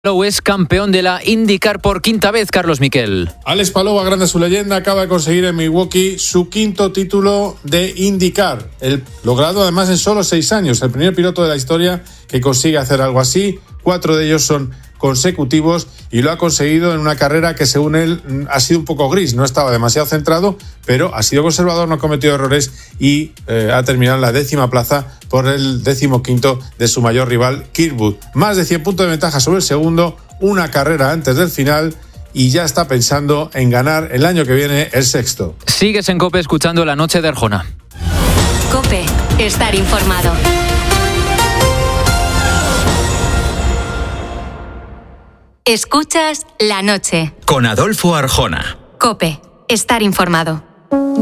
Palou es campeón de la IndyCar por quinta vez, Carlos Miquel. Alex Palou, agranda su leyenda, acaba de conseguir en Milwaukee su quinto título de IndyCar, logrado además en solo 6 años, el primer piloto de la historia que consigue hacer algo así. 4 de ellos son consecutivos y lo ha conseguido en una carrera que, según él, ha sido un poco gris, no estaba demasiado centrado, pero ha sido conservador, no ha cometido errores y ha terminado en la 10ª plaza por el 15º de su mayor rival, Kirkwood. Más de 100 puntos de ventaja sobre el segundo, una carrera antes del final, y ya está pensando en ganar el año que viene el 6º. Sigues en COPE escuchando La Noche de Arjona. COPE, estar informado. Escuchas La Noche. Con Adolfo Arjona. COPE, estar informado.